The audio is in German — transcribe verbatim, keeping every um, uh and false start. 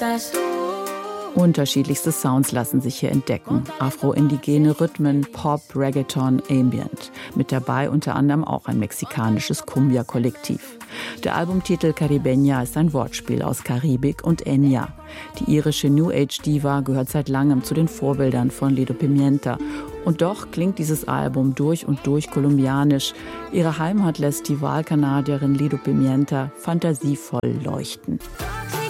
Unterschiedlichste Sounds lassen sich hier entdecken. Afro-indigene Rhythmen, Pop, Reggaeton, Ambient. Mit dabei unter anderem auch ein mexikanisches Cumbia-Kollektiv. Der Albumtitel Caribeña ist ein Wortspiel aus Karibik und Enya. Die irische New Age-Diva gehört seit langem zu den Vorbildern von Lido Pimienta. Und doch klingt dieses Album durch und durch kolumbianisch. Ihre Heimat lässt die Wahlkanadierin Lido Pimienta fantasievoll leuchten.